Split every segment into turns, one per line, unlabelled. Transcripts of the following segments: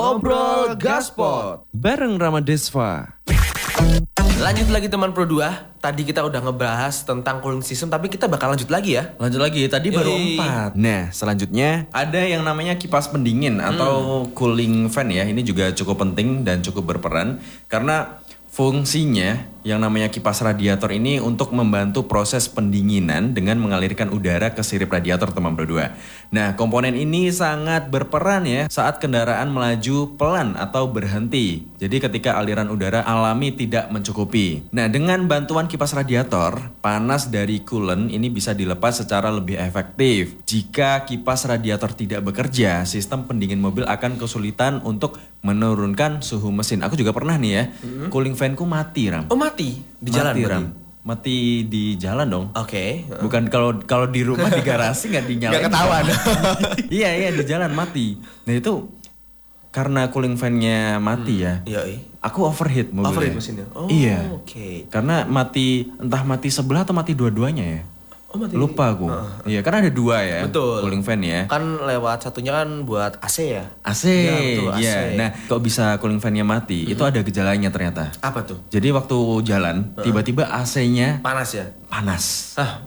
Ngobrol Gaspot
bareng Ramadesva.
Lanjut lagi teman Pro 2. Tadi kita udah ngebahas tentang cooling system, tapi kita bakal lanjut lagi ya.
Lanjut lagi, tadi baru 4. Nah, selanjutnya ada yang namanya kipas pendingin atau cooling fan ya. Ini juga cukup penting dan cukup berperan karena fungsinya yang namanya kipas radiator ini untuk membantu proses pendinginan dengan mengalirkan udara ke sirip radiator teman berdua. Nah, komponen ini sangat berperan ya saat kendaraan melaju pelan atau berhenti. Jadi ketika aliran udara alami tidak mencukupi. Nah, dengan bantuan kipas radiator, panas dari coolant ini bisa dilepas secara lebih efektif. Jika kipas radiator tidak bekerja, sistem pendingin mobil akan kesulitan untuk menurunkan suhu mesin. Aku juga pernah nih ya, cooling fanku mati, Ram.
Oh, mati di jalan
mati,
berarti?
Ram. Mati di jalan dong.
Oke.
Bukan kalau di rumah di garasi nggak dinyalain.
Nggak ketahuan.
Iya di jalan mati. Nah itu karena cooling fan-nya mati ya.
Iya.
Aku overheat mobilnya.
Overheat mesinnya. Oh,
iya.
Oke.
Karena entah mati sebelah atau mati dua-duanya ya.
Oh, mati.
Lupa aku. Iya, karena ada 2 ya.
Betul.
Cooling fan ya.
Kan lewat satunya kan buat AC ya.
AC.
Iya, betul, AC.
Iya. Nah, kok bisa cooling fan-nya mati? Itu ada gejalanya ternyata.
Apa tuh?
Jadi waktu jalan, tiba-tiba AC-nya
Panas ya?
panas.
Ah,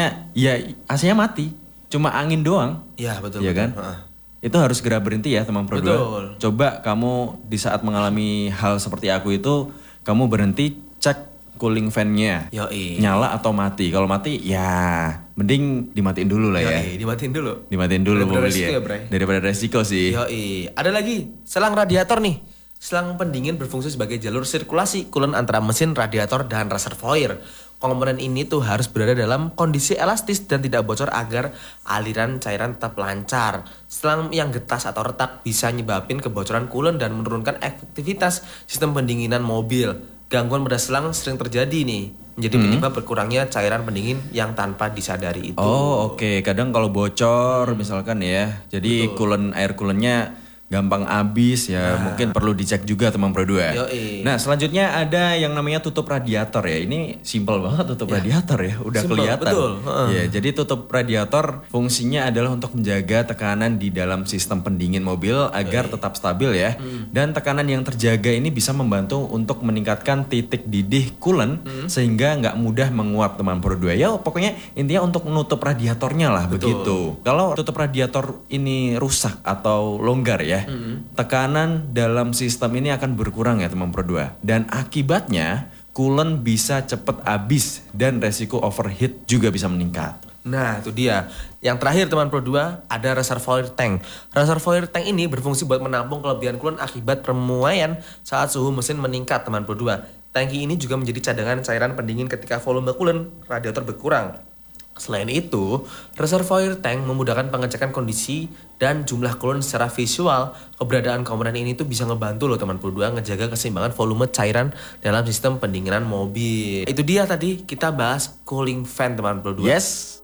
AC-nya mati. Cuma angin doang.
Iya, betul.
Iya kan? Itu harus segera berhenti ya teman Pro 2.
Betul.
Coba kamu di saat mengalami hal seperti aku itu, kamu berhenti cek cooling fan-nya.
Yoi.
Nyala atau mati. Kalau mati ya mending dimatiin dulu lah ya.
Yoi, dimatiin dulu.
Dimatiin dulu
Daripada
mobil
resiko ya, Bray.
Daripada resiko sih.
Yoi. Ada lagi, selang radiator nih. Selang pendingin berfungsi sebagai jalur sirkulasi coolant antara mesin, radiator, dan reservoir. Komponen ini tuh harus berada dalam kondisi elastis dan tidak bocor agar aliran cairan tetap lancar. Selang yang getas atau retak bisa nyebabin kebocoran coolant dan menurunkan efektivitas sistem pendinginan mobil. Gangguan pada selang sering terjadi nih, menjadi penyebab berkurangnya cairan pendingin yang tanpa disadari itu.
Oh oke. Kadang kalau bocor misalkan ya, jadi air coolantnya gampang habis ya, mungkin perlu dicek juga teman Pro 2.
Yoi.
Nah selanjutnya ada yang namanya tutup radiator ya. Ini simple banget tutup radiator ya, udah
Simple,
kelihatan.
betul.
Ya, jadi tutup radiator fungsinya adalah untuk menjaga tekanan di dalam sistem pendingin mobil agar tetap stabil ya. Dan tekanan yang terjaga ini bisa membantu untuk meningkatkan titik didih coolant sehingga nggak mudah menguap teman Pro 2. Ya pokoknya intinya untuk menutup radiatornya lah begitu. Kalau tutup radiator ini rusak atau longgar ya, tekanan dalam sistem ini akan berkurang ya teman Pro 2. Dan akibatnya coolant bisa cepat habis dan resiko overheat juga bisa meningkat.
Nah itu dia. Yang terakhir teman Pro 2 ada reservoir tank. Reservoir tank ini berfungsi buat menampung kelebihan coolant akibat permuaian saat suhu mesin meningkat teman Pro 2. Tangki ini juga menjadi cadangan cairan pendingin ketika volume coolant radiator berkurang. Selain itu, reservoir tank memudahkan pengecekan kondisi dan jumlah coolant secara visual. Keberadaan komponen ini tuh bisa ngebantu loh teman Pro 2 ngejaga keseimbangan volume cairan dalam sistem pendinginan mobil. Itu dia tadi kita bahas cooling fan teman Pro 2.
Yes.